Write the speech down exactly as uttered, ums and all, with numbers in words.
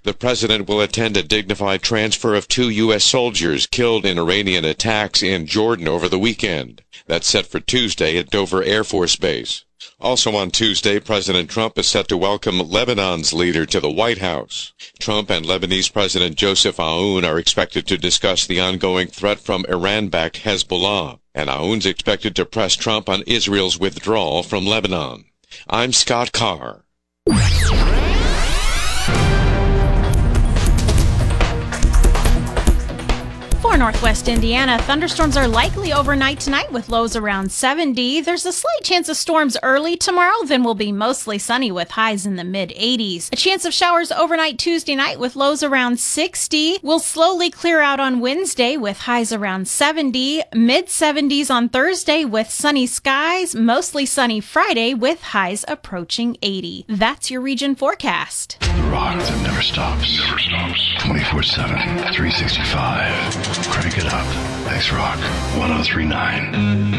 The president will attend a dignified transfer of two U S soldiers killed in Iranian attacks in Jordan over the weekend. That's set for Tuesday at Dover Air Force Base. Also on Tuesday, President Trump is set to welcome Lebanon's leader to the White House. Trump and Lebanese President Joseph Aoun are expected to discuss the ongoing threat from Iran-backed Hezbollah, and Aoun's expected to press Trump on Israel's withdrawal from Lebanon. I'm Scott Carr. For Northwest Indiana, thunderstorms are likely overnight tonight with lows around seventy. There's a slight chance of storms early tomorrow, then will be mostly sunny with highs in the mid eighties. A chance of showers overnight Tuesday night with lows around sixty. Will slowly clear out on Wednesday with highs around seventy. mid seventies on Thursday with sunny skies. Mostly sunny Friday with highs approaching eighty. That's your region forecast. The rock that never stops. Never stops. twenty-four seven, three sixty-five. Crank it up. X-Rock one oh three point nine.